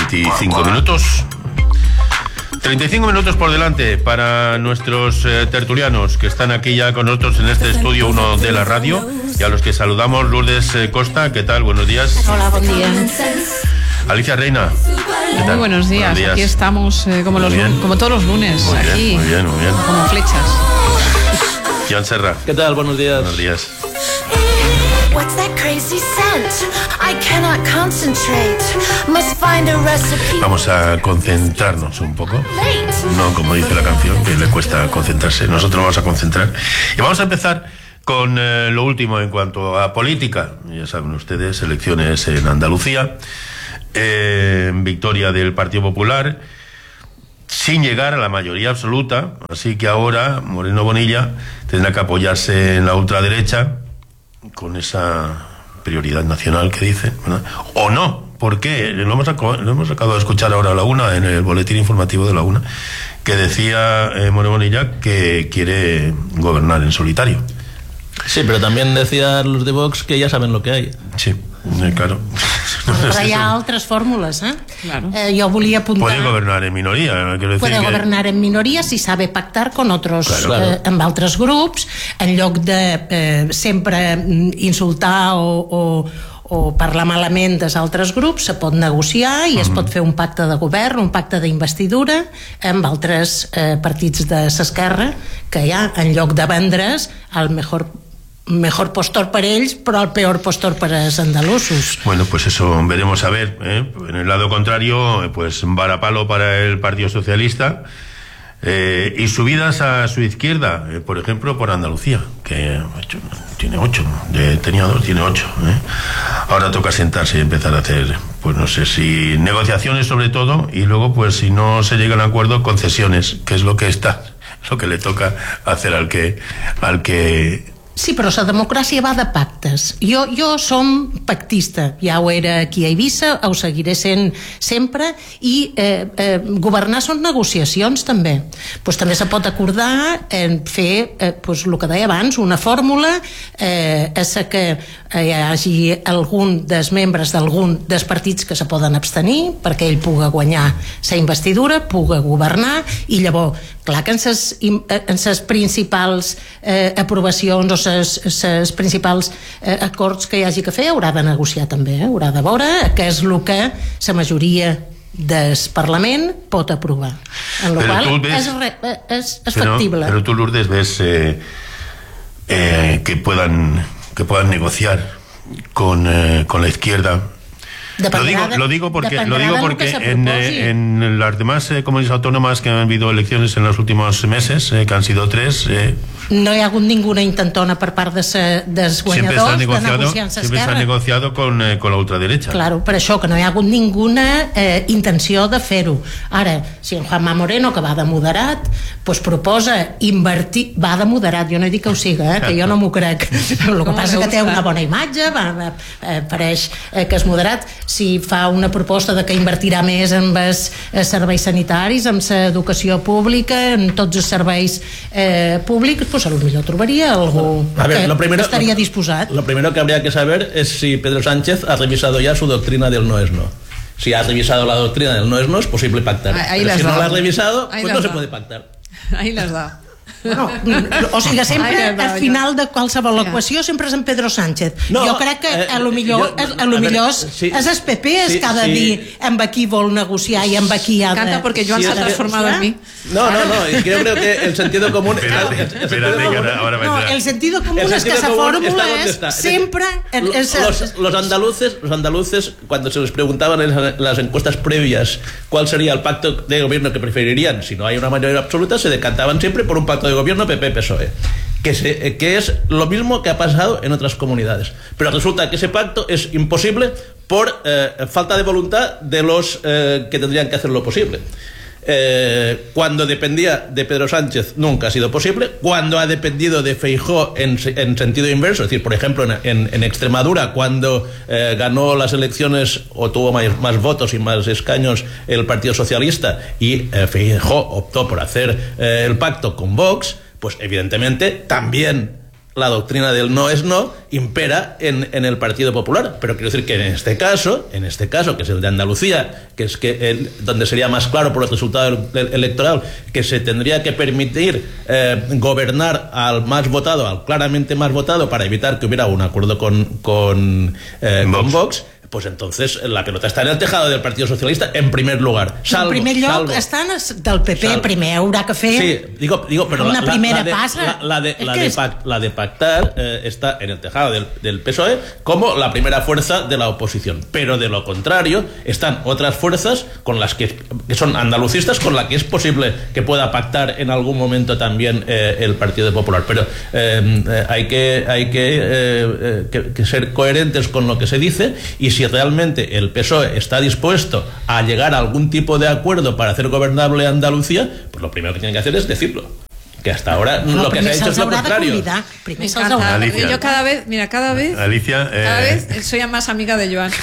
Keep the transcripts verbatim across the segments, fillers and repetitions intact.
veinticinco minutos. treinta y cinco minutos por delante para nuestros eh, tertulianos que están aquí ya con nosotros en este estudio uno de la radio, y a los que saludamos. Lourdes eh, Costa, ¿qué tal? Buenos días. Hola, buen día. Alicia Reina. Muy buenos días. buenos días, aquí estamos eh, como, los, como todos los lunes, muy aquí, bien, muy bien, muy bien. como flechas. Joan Serra. ¿Qué tal? Buenos días. Buenos días. What's that crazy scent? I cannot concentrate. Must find a recipe. Vamos a concentrarnos un poco. No como dice la canción, que le cuesta concentrarse. Nosotros vamos a concentrar. Y vamos a empezar con eh, lo último en cuanto a política. Ya saben ustedes, elecciones en Andalucía, eh, victoria del Partido Popular, sin llegar a la mayoría absoluta. Así que ahora Moreno Bonilla tendrá que apoyarse en la ultraderecha, con esa prioridad nacional que dice, ¿verdad? O no, ¿por qué? Lo hemos, sacado, lo hemos acabado de escuchar ahora a la una, en el boletín informativo de la una, que decía eh, Moreno Bonilla que quiere gobernar en solitario. Sí, pero también decían los de Vox que ya saben lo que hay. Sí, eh, claro. Però hi ha altres fórmules, eh? Claro. eh jo volia apuntar... Puede gobernar en minoría, quiero decir Puede que... gobernar en minoría si sabe pactar con otros, claro, eh, claro. amb altres grups, en lloc de eh, sempre insultar o, o, o parlar malament dels altres grups, se pot negociar i es pot fer un pacte de govern, un pacte d'investidura amb altres eh, partits de l'esquerra que hi ha, en lloc de vendre's el mejor mejor postor para ellos, pero el peor postor para los andalusos. Bueno, pues eso veremos a ver, ¿eh? En el lado contrario, pues varapalo para el Partido Socialista, eh, y subidas a su izquierda, eh, por ejemplo, por Andalucía, que ocho, tiene ocho, de, tenía dos, tiene ocho, ¿eh? Ahora toca sentarse y empezar a hacer, pues no sé si negociaciones sobre todo, y luego pues si no se llega a un acuerdo, concesiones, que es lo que está, lo que le toca hacer al que, al que Sí, però la democràcia va de pactes. Jo, jo som pactista, ja ho era aquí a Eivissa, ho seguiré sent sempre, i eh, eh, governar són negociacions també. Pues també se pot acordar en fer, eh, pues, el que deia abans, una fórmula eh, és que hi hagi algun dels membres d'algun dels partits que se poden abstenir perquè ell pugui guanyar la investidura, pugui governar, i llavors clar que en ses, en ses principals eh, aprovacions o ses, ses principals eh, acords que hi hagi que fer haurà de negociar també, eh? Haurà de veure què és el que la majoria del Parlament pot aprovar, en la qual ves, és, re, és, és pero, factible. Pero tú, Lourdes, ves eh, eh, que puedan que puedan negociar con, eh, con la izquierda. Lo digo, lo digo porque, lo digo porque en, eh, en las demás eh, comunidades autónomas que han habido elecciones en los últimos meses, eh, que han sido tres, eh, no hi ha hagut ninguna intentona per part de se, dels guanyadors de negociar amb siempre s'ha negociado con, eh, con la ultraderecha. Claro, per això que no hi ha hagut ninguna eh, intenció de fer-ho. Ara, si en Juanma Moreno, que va de moderat, pues proposa invertir, va de moderat, jo no dic que ho siga, eh, que jo no m'ho crec, el que passa que té una bona imatge, va, va, eh, pareix eh, que és moderat. Si fa una proposta de que invertirà més en els serveis sanitaris, en l'educació pública, en tots els serveis eh, públics, pues a lo millor trobaria algú a ver, que lo primero, estaría disposat. Lo primero que habría que saber es si Pedro Sánchez ha revisado ya su doctrina del no es no. Si ha revisado la doctrina del no es no, es posible pactar. Ahí Pero si no dado. la ha revisado, Ahí pues no se dado. puede pactar. Ahí las da. No, o sigui, sempre al final de qualsevol equació sempre és en Pedro Sánchez. No, jo crec que a lo millor, eh, a lo a millor ver, sí, és el P P és sí, que ha de sí. dir amb qui vol negociar i amb qui ha de... Canta porque Joan Sí, se ha es que- transformado en mí. No, no, no, es que yo creo que el sentido común... Espérate, el- el sentido espérate, que común- ahora, ahora No, vendrá. el sentido común El es que sentido esa común fórmula está donde es está. Es siempre... decir, es- los, los andaluces, los andaluces, cuando se les preguntaban en las- las encuestas previas cuál sería el pacto de gobierno que preferirían si no hay una mayoría absoluta, se decantaban siempre por un pacto de gobierno P P P S O E. Que, se, que es lo mismo que ha pasado en otras comunidades. Pero resulta que ese pacto es imposible por eh, falta de voluntad de los eh, que tendrían que hacerlo posible. Eh, cuando dependía de Pedro Sánchez nunca ha sido posible. Cuando ha dependido de Feijóo en, en sentido inverso, es decir, por ejemplo en, en, en Extremadura, cuando eh, ganó las elecciones o tuvo más, más votos y más escaños el Partido Socialista y eh, Feijóo optó por hacer eh, el pacto con Vox, pues evidentemente también la doctrina del no es no impera en, en el Partido Popular. Pero quiero decir que en este caso, en este caso, que es el de Andalucía, que es que el, donde sería más claro por el resultado electoral, que se tendría que permitir eh, gobernar al más votado, al claramente más votado, para evitar que hubiera un acuerdo con, con, eh, con Vox, pues entonces la pelota està en el tejado del Partit Socialista en primer lugar. Salvo, en primer lloc salvo, estan del P P, salvo. Primer haurà que fer sí, digo, digo, pero una la, primera la, la de, passa. La, la, de, la, de pact, la de pactar eh, está en el tejado del, del P S O E como la primera fuerza de la oposición. Pero de lo contrario están otras fuerzas con las que, que son andalucistas, con las que es posible que pueda pactar en algún momento también eh, el Partido Popular. Pero eh, eh, hay, que, hay que, eh, que, que ser coherentes con lo que se dice, y si realmente el P S O E está dispuesto a llegar a algún tipo de acuerdo para hacer gobernable Andalucía, pues lo primero que tienen que hacer es decirlo. Que hasta ahora no, lo que se ha hecho es lo contrario. Alicia, yo cada vez, mira, cada vez, Alicia, eh... cada vez soy más amiga de Joan.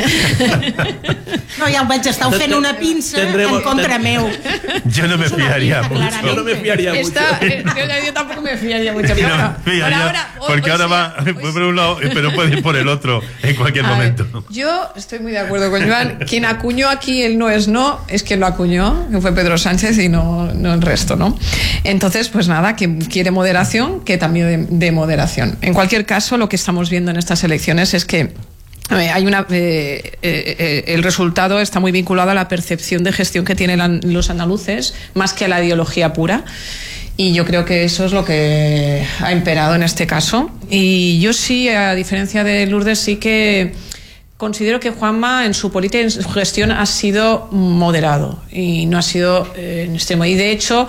No, ja ho veig, esteu fent una pinça en contra meu. Yo no me fiaría mucho. Yo no me fiaría mucho. Esta, eh, yo, yo tampoco me fiaría mucho. Pero no, no, fiaría, por ahora, porque o, ahora o sea, va o por un lado, pero puede ir por el otro en cualquier a momento. Ver, yo estoy muy de acuerdo con Joan. Quien acuñó aquí el no es no, es quien lo acuñó, que fue Pedro Sánchez y no, no el resto, ¿no? Entonces, pues nada, que quiere moderación, que también de, de moderación. En cualquier caso, lo que estamos viendo en estas elecciones es que eh, hay una eh, eh, el resultado está muy vinculado a la percepción de gestión que tienen los andaluces, más que a la ideología pura. Y yo creo que eso es lo que ha imperado en este caso. Y yo sí, a diferencia de Lourdes, sí que considero que Juanma en su política y en su gestión ha sido moderado y no ha sido eh, en extremo. Y de hecho,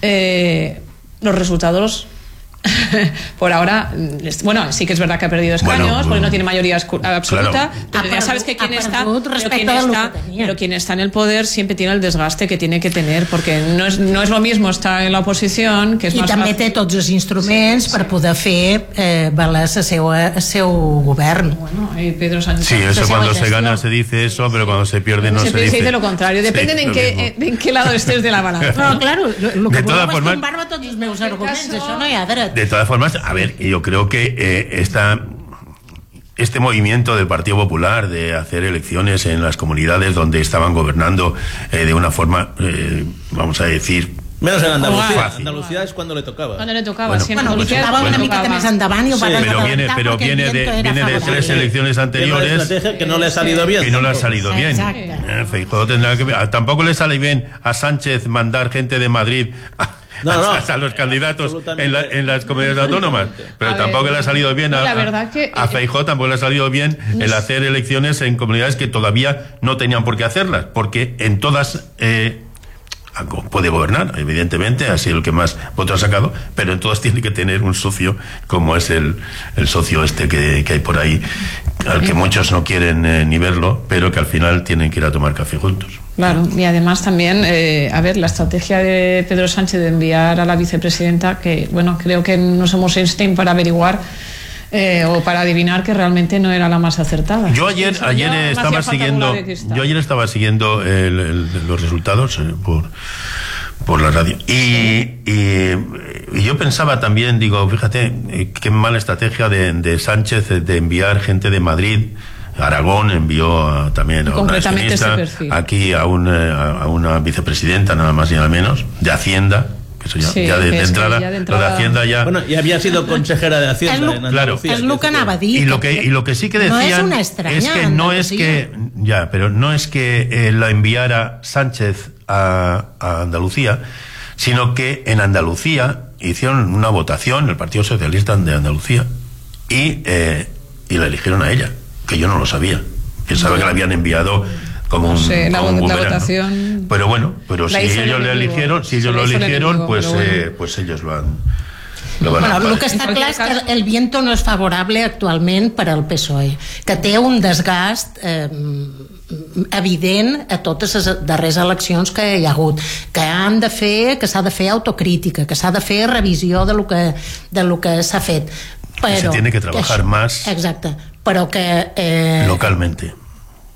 eh, los resultados por ahora, bueno, sí que es verdad que ha perdido escaños, bueno, porque no tiene mayoría absoluta, claro. Pero ya sabes que quien está, pero quien está, pero quien está en el poder siempre tiene el desgaste que tiene que tener, porque no es, no es lo mismo estar en la oposición, que és I més també fàcil. té tots els instruments sí, sí. per poder fer eh, valer el seu, el seu govern. Bueno, y Pedro Sánchez. Sí, eso cuando se gana se dice eso, pero cuando se pierde no se, se dice. Se dice lo contrario, depende sí, en, qué, en qué lado estés de la balanza. No, claro, lo que voleu és formas... tombar-me tots els meus arguments, això no hi ha dret. De todas formas, a ver, yo creo que eh, esta, este movimiento del Partido Popular de hacer elecciones en las comunidades donde estaban gobernando eh, de una forma, eh, vamos a decir... Menos en Andalucía. Oh, Andalucía es cuando le tocaba. Cuando le tocaba, bueno, sí, bueno, pues estaba una miqueta més endavant i ho sí, van pero viene, pero viene de, viene de tres elecciones anteriores que no le ha salido bien. Que no le ha salido bien. Eh, Feijóo tendrá que, tampoco le sale bien a Sánchez mandar gente de Madrid a, No, no, a los candidatos en, la, en las comunidades autónomas, pero a tampoco ver, le ha salido bien a, a, que, a Feijóo, tampoco le ha salido bien el hacer elecciones en comunidades que todavía no tenían por qué hacerlas, porque en todas eh, puede gobernar, evidentemente, ha sido el que más votos ha sacado, pero en todas tiene que tener un socio como es el, el socio este que, que hay por ahí, al que muchos no quieren eh, ni verlo, pero que al final tienen que ir a tomar café juntos. Claro, y además también, eh, a ver, la estrategia de Pedro Sánchez de enviar a la vicepresidenta, que bueno, creo que no somos Einstein para averiguar eh, o para adivinar que realmente no era la más acertada. Yo ayer, sí, ayer yo estaba siguiendo, yo ayer estaba siguiendo el, el, los resultados eh, por por la radio y, y, y yo pensaba también, digo, fíjate, eh, qué mala estrategia de, de Sánchez de enviar gente de Madrid. Aragón envió a, también a una exministra, aquí a, un, a, a una vicepresidenta, nada más y nada menos, de Hacienda, que eso ya, sí, ya, de, de entrada, ya de entrada, lo de Hacienda ya... Bueno, y había sido consejera de Hacienda. Es lo, claro, es lo que anava a dir. Y lo que, y lo que sí que decían no es, es que no es que... Ya, pero no es que eh, la enviara Sánchez a, a Andalucía, sino que en Andalucía hicieron una votación, el Partido Socialista de Andalucía, y, eh, y la eligieron a ella, que yo no lo sabía. Pensaba no. que la habían enviado como un, sí, la, como un la gobierno. Votación... Pero bueno, pero si ellos le eligieron, si ellos lo eligieron, pues, bueno. eh, pues ellos lo han... Lo bueno, el que està clar és que el viento no és favorable actualment per al P S O E, que té un desgast eh, evident a totes les darreres eleccions que hi ha hagut, que han de fer, que s'ha de fer autocrítica, que s'ha de fer revisió de lo que, de lo que s'ha fet. Però, se tiene que trabajar que això, más exacte, però que... Eh, localmente.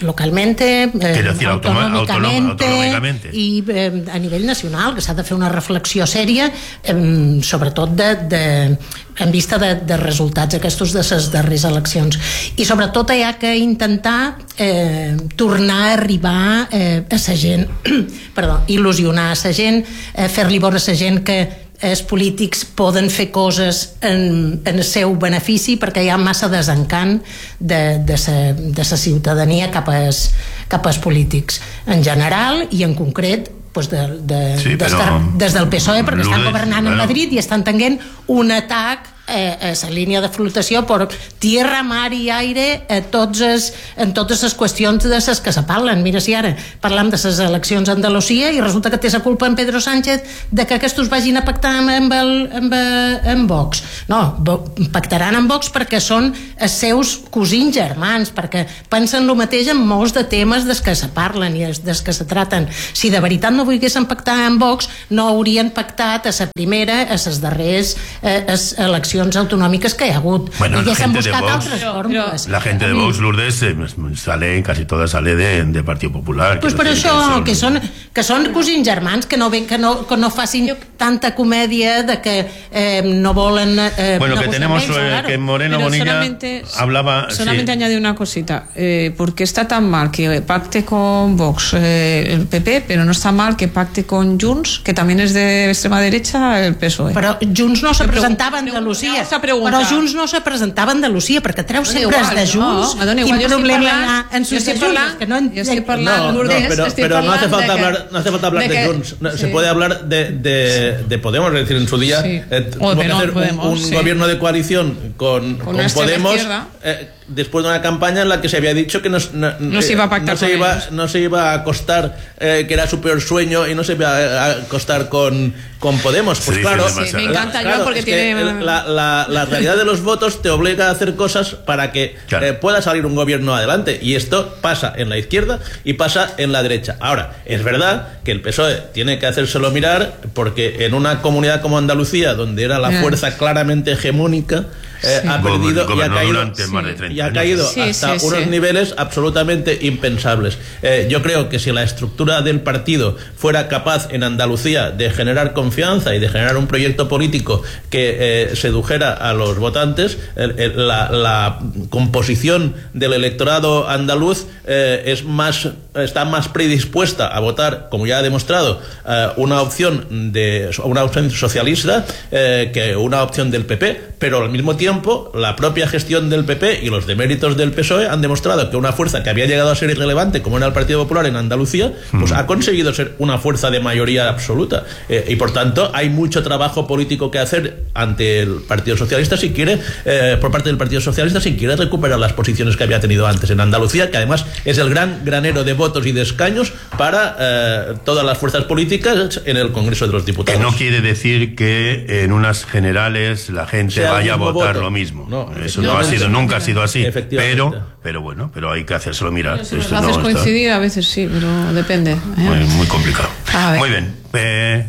localmente, eh, decir, autonómicamente, autonómicamente i eh, a nivell nacional, que s'ha de fer una reflexió sèria, eh, sobretot de, de, en vista de, de resultats aquests de les darreres eleccions. I sobretot hi ha que intentar eh, tornar a arribar eh, a la gent, perdó, il·lusionar a la gent, eh, fer-li veure a la gent que els polítics poden fer coses en, en el seu benefici, perquè hi ha massa desencant de, de, sa, de sa ciutadania cap als, cap als polítics en general i en concret pues de, de, sí, des, des del P S O E, perquè estan governant a Madrid i estan tenint un atac eh, a la línia de flotació per tierra, mar i aire a tots es, en totes les qüestions de les que se parlen. Mira, si ara parlam de les eleccions a Andalusia i resulta que té la culpa en Pedro Sánchez de que aquests vagin a pactar amb, amb, el, amb, amb Vox. No, pactaran amb Vox perquè són els seus cosins germans, perquè pensen el mateix en molts de temes des que se parlen i des que se traten. Si de veritat no volguessin pactar amb Vox, no haurien pactat a la primera, a les darreres eh, eleccions autonòmiques que hi ha hagut. Bueno, y que se han gente de buscado Vox, otras fórmulas. La gente de Vox, Lourdes, eh, sale, casi toda sale de, de Partido Popular. Pues per decir, això, que son, que són, que són cosins germans, que no, ven, que no, que no facin tanta comèdia de que eh, no volen... Eh, bueno, no que tenemos ells, eh, claro. que Moreno Pero Bonilla solamente, hablaba... solamente sí. añade una cosita. Eh, ¿Por qué está tan mal que pacte con Vox eh, el P P, pero no está mal que pacte con Junts, que también es de extrema derecha, el P S O E? Però Junts no se Pre- presentava a pre- Andalusia. pre- pregunta. Però Junts no se presentava a Andalusia, perquè treu Dona sempre igual, els de Junts. no, dona igual, Quin jo estic problema hi ha parlant- en jo sus estic de Junts? parlant- Que no, jo estic parlant, No, no, Lourdes, pero, estoy pero no hace hablando falta de que- hablar, no hace falta hablar de, de que- Junts. No, sí. Se puede hablar de, de, de Podemos, es decir, en su día Sí. eh, O tuvo de que no hacer un- Podemos, un, sí. gobierno de coalición con, con, una extrema Podemos izquierda. eh, después de una campaña en la que se había dicho que no, no, No se iba a pactar no se con iba, ellos. no se iba a acostar, eh, que era su peor sueño, y no se iba a acostar con, con Podemos. Pues Sí, claro, sí, Sí, me encanta claro, yo porque es que tiene... el- la, la, la realidad de los votos te obliga a hacer cosas para que Claro. eh, pueda salir un gobierno adelante, y esto pasa en la izquierda y pasa en la derecha. Ahora, es verdad que el P S O E tiene que hacérselo mirar, porque en una comunidad como Andalucía, donde era la Yeah. fuerza claramente hegemónica, eh, Sí. ha perdido y ha Gobernó caído, durante más de treinta y ha años. caído Sí, hasta sí, unos sí. niveles absolutamente impensables. Eh, yo creo que si la estructura del partido fuera capaz en Andalucía de generar confianza y de generar un proyecto político que eh, sedujera a los votantes, el, el, la, la composición del electorado andaluz eh, es más, está más predispuesta a votar, como ya ha demostrado, eh, una opción de una opción socialista eh, que una opción del P P, pero al mismo tiempo la propia gestión del P P y los deméritos del P S O E han demostrado que una fuerza que había llegado a ser irrelevante, como era el Partido Popular en Andalucía, pues mm. ha conseguido ser una fuerza de mayoría absoluta, eh, y por tanto hay mucho trabajo político que hacer ante el Partido Socialista si quiere, eh, por parte del Partido Socialista, si quiere recuperar las posiciones que había tenido antes en Andalucía, que además es el gran granero de votos y de escaños para eh, todas las fuerzas políticas en el Congreso de los Diputados. Que no quiere decir que en unas generales la gente Sea vaya a votar voto. lo mismo. No, eso no ha sido, nunca ha sido así. Efectivamente. Pero, pero bueno, pero hay que hacérselo mirar. Si Esto los haces no está- coincidir, a veces sí, pero depende. ¿eh? muy, muy complicado. A ver. Muy bien. Eh,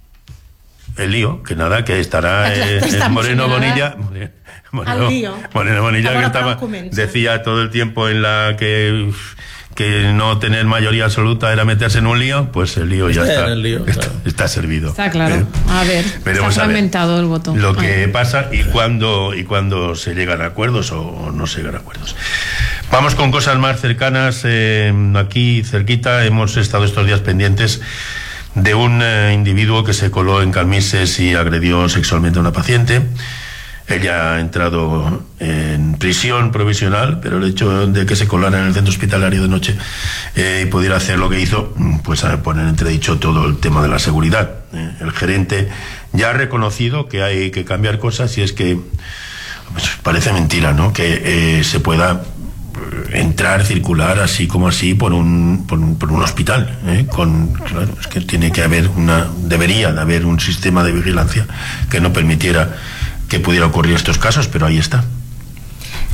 el lío, que nada, que estará eh, el Estamos Moreno en nada. Bonilla. More- Moreno, Al lío. Moreno Bonilla, Ahora que estaba, comença. decía todo el tiempo en la que que no tener mayoría absoluta era meterse en un lío, pues el lío ya Está está, en el lío, está, claro. está servido. Está claro. Eh, A ver, está veremos a ver fragmentado el voto. lo que Ay. pasa y cuando y cuando se llegan a acuerdos o no se llegan a acuerdos. Vamos con cosas más cercanas. Eh, aquí cerquita hemos estado estos días pendientes de un eh, individuo que se coló en Calmises y agredió sexualmente a una paciente. Ella ha entrado en prisión provisional, pero el hecho de que se colara en el centro hospitalario de noche eh, y pudiera hacer lo que hizo, pues a poner en entredicho todo el tema de la seguridad. Eh, el gerente ya ha reconocido que hay que cambiar cosas, y es que pues, parece mentira, ¿no?, que eh, se pueda entrar, circular así como así por un por un, por un hospital, ¿eh? Con, claro, es que tiene que haber una debería de haber un sistema de vigilancia que no permitiera que pudiera ocurrir estos casos, pero ahí está.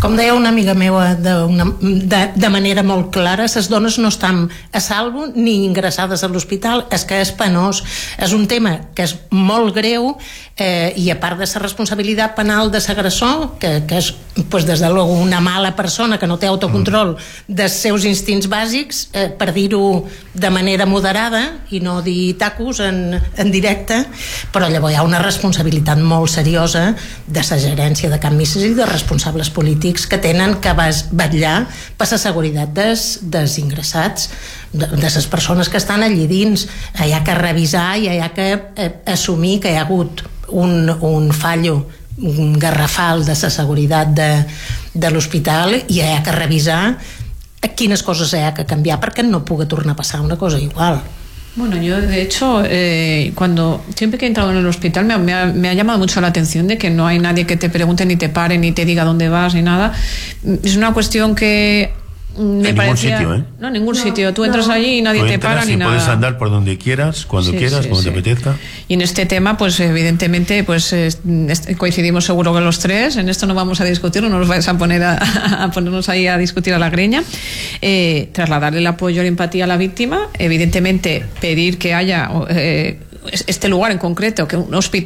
Com deia una amiga meva de, una, de, de manera molt clara, les dones no estan a salvo ni ingressades a l'hospital, és que és penós, és un tema que és molt greu, eh, i a part de la responsabilitat penal de l'agressor, que, que és pues, des de luego una mala persona que no té autocontrol dels seus instints bàsics, eh, per dir-ho de manera moderada i no dir tacos en, en directe, però llavors hi ha una responsabilitat molt seriosa de la gerència de Can Misses i de responsables polítics que tenen que vetllar per la seguretat des, dels ingressats, de, de les persones que estan allí dins. Hi ha que revisar i hi ha que eh, assumir que hi ha hagut un, un fallo un garrafal de la seguretat de, de l'hospital i hi ha que revisar quines coses hi ha que canviar perquè no pugui tornar a passar una cosa igual. Bueno, yo de hecho, eh, cuando siempre que he entrado en el hospital me, me, ha, me ha llamado mucho la atención de que no hay nadie que te pregunte ni te pare ni te diga dónde vas ni nada. Es una cuestión que me en parecía, ningún sitio, ¿eh? No, en ningún no, sitio. Tú no. entras allí y nadie Tú te entras para ni y nada. puedes andar por donde quieras, cuando Sí, quieras, sí, cuando sí. te apetezca. Y en este tema, pues evidentemente, pues eh, coincidimos seguro que los tres. En esto no vamos a discutir, no nos vais a poner a, a ponernos ahí a discutir a la greña. Eh, trasladarle el apoyo y la empatía a la víctima. Evidentemente, pedir que haya eh, este lugar en concreto, que un hospital